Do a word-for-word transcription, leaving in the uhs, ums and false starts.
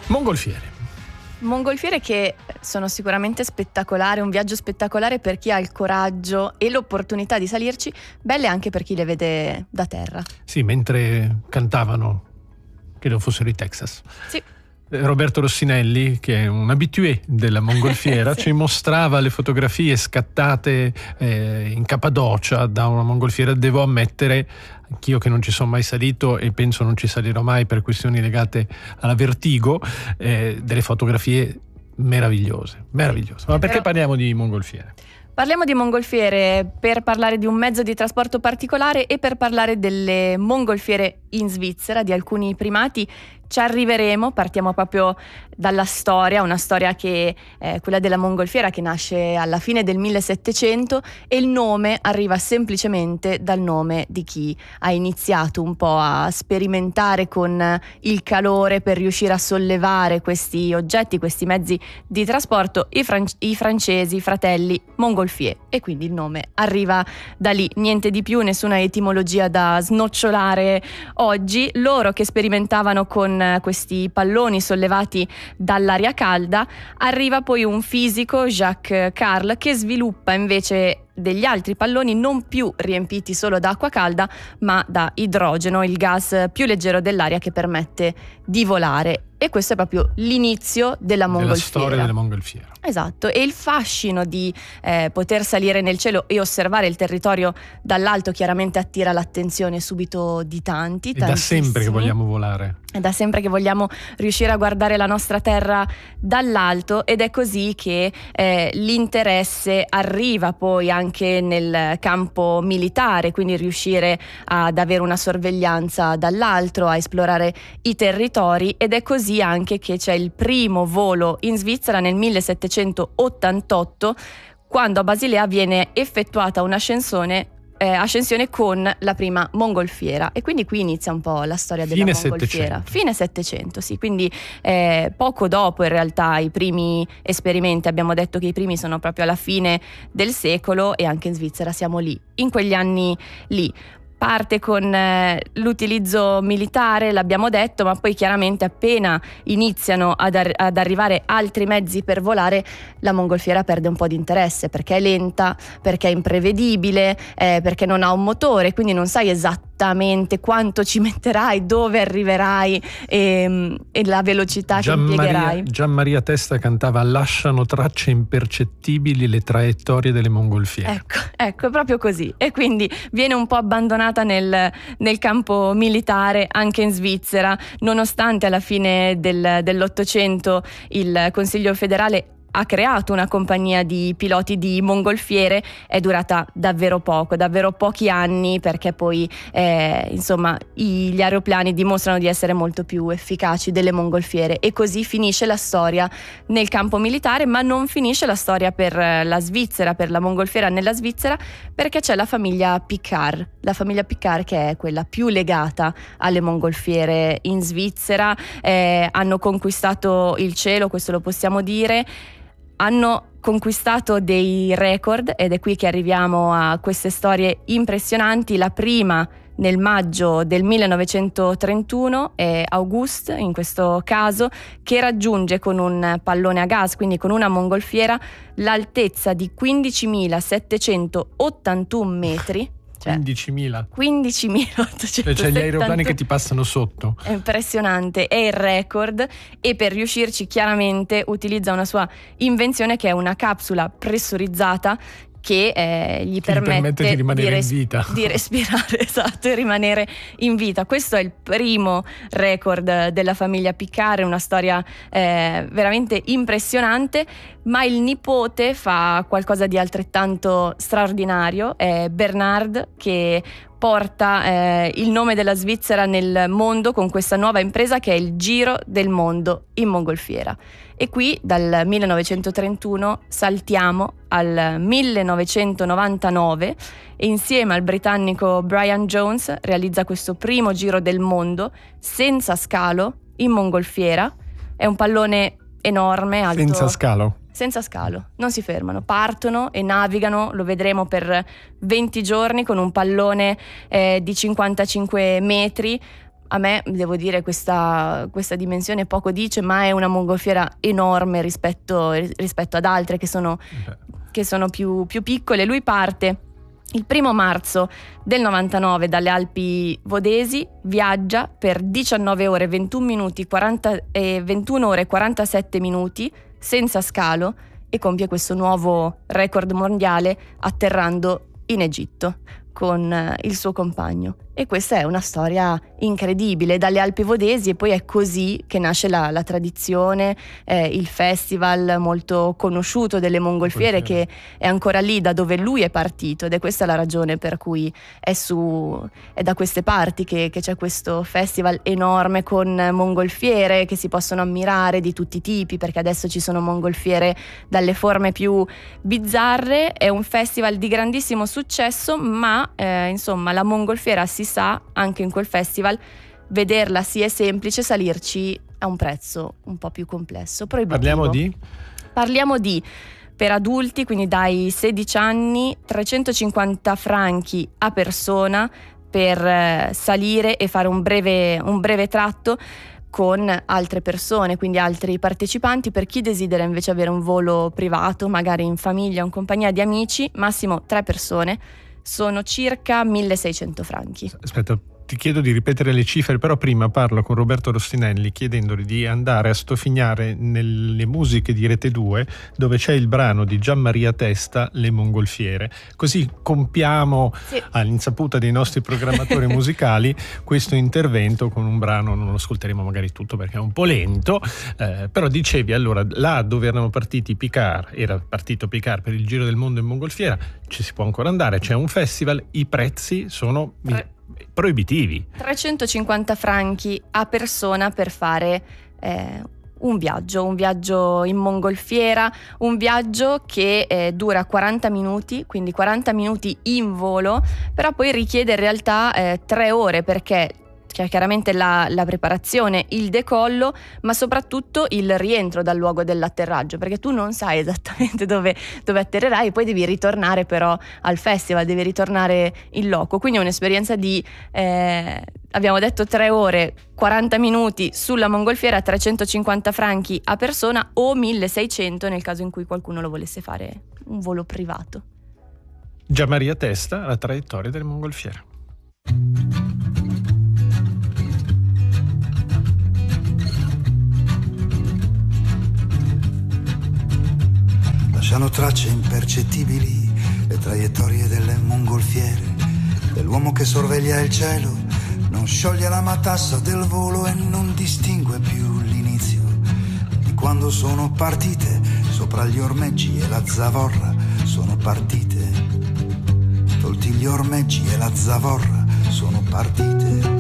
Mongolfiere. Mongolfiere che sono sicuramente spettacolari, un viaggio spettacolare per chi ha il coraggio e l'opportunità di salirci, belle anche per chi le vede da terra. Sì, mentre cantavano, credo fossero i Texas. Sì. Roberto Rossinelli, che è un habitué della mongolfiera, sì. Ci mostrava le fotografie scattate eh, in Cappadocia da una mongolfiera. Devo ammettere, anch'io che non ci sono mai salito e penso non ci salirò mai per questioni legate alla vertigo, eh, delle fotografie meravigliose, meravigliose. Ma perché Però... parliamo di mongolfiere? Parliamo di mongolfiere per parlare di un mezzo di trasporto particolare e per parlare delle mongolfiere in Svizzera, di alcuni primati. Ci arriveremo, partiamo proprio dalla storia, una storia che è quella della mongolfiera, che nasce alla fine del millesettecento, e il nome arriva semplicemente dal nome di chi ha iniziato un po' a sperimentare con il calore per riuscire a sollevare questi oggetti, questi mezzi di trasporto, i, fran- i francesi, i fratelli Montgolfier, e quindi il nome arriva da lì, niente di più, nessuna etimologia da snocciolare oggi. Loro che sperimentavano con questi palloni sollevati dall'aria calda, arriva poi un fisico, Jacques Carl, che sviluppa invece degli altri palloni non più riempiti solo da acqua calda, ma da idrogeno, il gas più leggero dell'aria che permette di volare. E questo è proprio l'inizio della mongolfiera. Della storia della mongolfiera. Esatto, e il fascino di eh, poter salire nel cielo e osservare il territorio dall'alto chiaramente attira l'attenzione subito di tanti. È da sempre che vogliamo volare. È da sempre che vogliamo riuscire a guardare la nostra terra dall'alto, ed è così che eh, l'interesse arriva poi anche nel campo militare, quindi riuscire ad avere una sorveglianza dall'alto, a esplorare i territori, ed è così anche che c'è il primo volo in Svizzera nel millesettecentottantotto, quando a Basilea viene effettuata un'ascensione Eh, ascensione con la prima mongolfiera, e quindi qui inizia un po' la storia della Fine mongolfiera. settecento. Fine settecento, sì, quindi eh, poco dopo in realtà i primi esperimenti. Abbiamo detto che i primi sono proprio alla fine del secolo, e anche in Svizzera siamo lì, in quegli anni lì. Parte con eh, l'utilizzo militare, l'abbiamo detto, ma poi chiaramente appena iniziano ad, ar- ad arrivare altri mezzi per volare, la mongolfiera perde un po' di interesse, perché è lenta, perché è imprevedibile, eh, perché non ha un motore, quindi non sai esattamente quanto ci metterai, dove arriverai e, e la velocità Gian che impiegherai. Maria, Gian Maria Testa cantava: lasciano tracce impercettibili le traiettorie delle mongolfiere. Ecco, ecco, è proprio così. E quindi viene un po' abbandonata nel, nel campo militare anche in Svizzera, nonostante alla fine del, dell'Ottocento il Consiglio federale ha creato una compagnia di piloti di mongolfiere. È durata davvero poco, davvero pochi anni, perché poi eh, insomma i, gli aeroplani dimostrano di essere molto più efficaci delle mongolfiere, e così finisce la storia nel campo militare. Ma non finisce la storia per la Svizzera, per la mongolfiera nella Svizzera, perché c'è la famiglia Picard, la famiglia Picard che è quella più legata alle mongolfiere in Svizzera. Eh, hanno conquistato il cielo, questo lo possiamo dire. Hanno conquistato dei record, ed è qui che arriviamo a queste storie impressionanti. La prima nel maggio del millenovecentotrentuno è Auguste, in questo caso, che raggiunge con un pallone a gas, quindi con una mongolfiera, l'altezza di quindicimilasettecentottantuno metri. Cioè, quindicimila quindicimilaottocentottantuno. Cioè, c'è gli aeroplani che ti passano sotto. È impressionante, è il record, e per riuscirci chiaramente utilizza una sua invenzione, che è una capsula pressurizzata che eh, gli Che permette, permette di rimanere di, res- in vita. di respirare, esatto, e rimanere in vita. Questo è il primo record della famiglia Picard, una storia eh, veramente impressionante. Ma il nipote fa qualcosa di altrettanto straordinario, è Bernard, che porta eh, il nome della Svizzera nel mondo con questa nuova impresa che è il Giro del Mondo in mongolfiera. E qui dal millenovecentotrentuno saltiamo al millenovecentonovantanove, e insieme al britannico Brian Jones realizza questo primo Giro del Mondo senza scalo in mongolfiera. È un pallone enorme, alto. Senza scalo? Senza scalo, non si fermano, partono e navigano, lo vedremo, per venti giorni con un pallone eh, di cinquantacinque metri. a me, devo dire, questa, questa dimensione poco dice, ma è una mongolfiera enorme rispetto, rispetto ad altre che sono, che sono più, più piccole. Lui parte il primo marzo del novantanove dalle Alpi Vodesi, viaggia per diciannove ore ventuno minuti quaranta, e ventuno ore e quarantasette minuti senza scalo e compie questo nuovo record mondiale atterrando in Egitto con il suo compagno. E questa è una storia incredibile, dalle Alpi Vodesi, e poi è così che nasce la, la tradizione, eh, il festival molto conosciuto delle mongolfiere, che è ancora lì da dove lui è partito, ed è questa la ragione per cui è, su, è da queste parti che, che c'è questo festival enorme con mongolfiere che si possono ammirare di tutti i tipi, perché adesso ci sono mongolfiere dalle forme più bizzarre. È un festival di grandissimo successo, ma eh, insomma la mongolfiera si sa anche in quel festival, vederla sì è semplice, salirci a un prezzo un po' più complesso, proibitivo. Parliamo di? Parliamo di, per adulti, quindi dai sedici anni, trecentocinquanta franchi a persona per eh, salire e fare un breve, un breve tratto con altre persone, quindi altri partecipanti. Per chi desidera invece avere un volo privato, magari in famiglia o in compagnia di amici, massimo tre persone, sono circa milleseicento franchi. Aspetta, ti chiedo di ripetere le cifre, però prima parlo con Roberto Rostinelli chiedendogli di andare a stofignare nelle musiche di Rete due, dove c'è il brano di Gianmaria Testa, Le Mongolfiere. Così compiamo, sì, all'insaputa dei nostri programmatori musicali, questo intervento con un brano. Non lo ascolteremo magari tutto perché è un po' lento, eh, però dicevi, allora, là dove erano partiti Picard, era partito Picard per il giro del mondo in mongolfiera, ci si può ancora andare, c'è un festival, i prezzi sono eh. proibitivi. trecentocinquanta franchi a persona per fare eh, un viaggio, un viaggio in mongolfiera, un viaggio che eh, dura quaranta minuti, quindi quaranta minuti in volo, però poi richiede in realtà eh, tre ore, perché c'è chiaramente la, la preparazione, il decollo, ma soprattutto il rientro dal luogo dell'atterraggio, perché tu non sai esattamente dove, dove atterrerai, poi devi ritornare però al festival, devi ritornare in loco. Quindi è un'esperienza di, eh, abbiamo detto, tre ore, quaranta minuti sulla mongolfiera, trecentocinquanta franchi a persona o milleseicento nel caso in cui qualcuno lo volesse fare un volo privato. Gianmaria Testa, la traiettoria delle mongolfiere. Lasciano tracce impercettibili le traiettorie delle mongolfiere, dell'uomo che sorveglia il cielo, non scioglie la matassa del volo e non distingue più l'inizio di quando sono partite sopra gli ormeggi e la zavorra. Sono partite, tolti gli ormeggi e la zavorra, sono partite.